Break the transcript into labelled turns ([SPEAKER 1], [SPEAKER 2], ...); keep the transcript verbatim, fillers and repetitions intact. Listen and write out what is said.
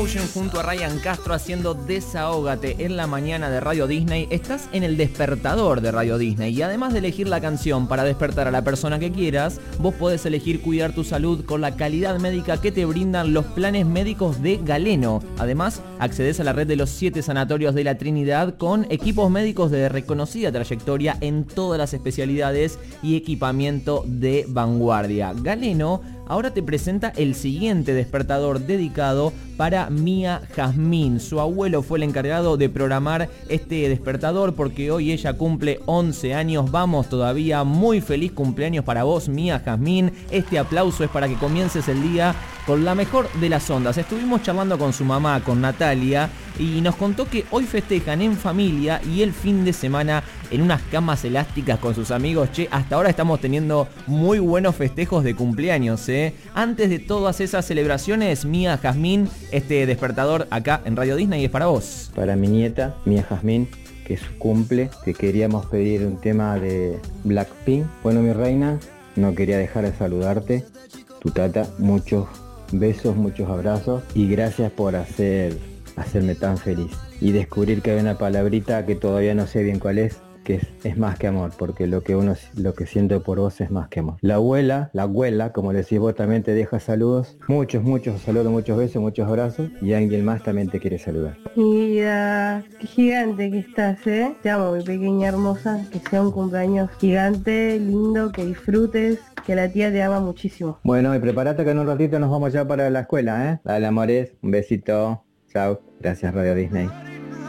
[SPEAKER 1] Junto a Ryan Castro haciendo Desahógate en la mañana de Radio Disney. Estás en el despertador de Radio Disney y además de elegir la canción para despertar a la persona que quieras, vos podés elegir cuidar tu salud con la calidad médica que te brindan los planes médicos de Galeno. Además, accedes a la red de los siete sanatorios de la Trinidad con equipos médicos de reconocida trayectoria en todas las especialidades y equipamiento de vanguardia. Galeno ahora te presenta el siguiente despertador dedicado para Mía Jazmín. Su abuelo fue el encargado de programar este despertador porque hoy ella cumple once años. Vamos todavía, muy feliz cumpleaños para vos, Mía Jazmín. Este aplauso es para que comiences el día con la mejor de las ondas. Estuvimos charlando con su mamá, con Natalia, y nos contó que hoy festejan en familia y el fin de semana en unas camas elásticas con sus amigos. Che, hasta ahora estamos teniendo muy buenos festejos de cumpleaños, ¿eh? Antes de todas esas celebraciones, Mía Jazmín, este despertador acá en Radio Disney es para vos.
[SPEAKER 2] Para mi nieta, Mía Jazmín, que es su cumple, que queríamos pedir un tema de Blackpink. Bueno, mi reina, no quería dejar de saludarte. Tu tata, muchos besos, muchos abrazos y gracias por hacer, hacerme tan feliz. Y descubrir que hay una palabrita que todavía no sé bien cuál es, que es, es más que amor, porque lo que uno lo que siento por vos es más que amor. La abuela, la abuela, como le decís vos, también te deja saludos, muchos, muchos saludos, muchos besos, muchos abrazos, y alguien más también te quiere saludar.
[SPEAKER 3] Mi vida, qué gigante que estás, ¿eh? Te amo, mi pequeña hermosa, que sea un cumpleaños gigante, lindo, que disfrutes, que la tía te ama muchísimo.
[SPEAKER 2] Bueno, y prepárate que en un ratito nos vamos ya para la escuela, ¿eh? Dale, amores, un besito, chao, gracias Radio Disney.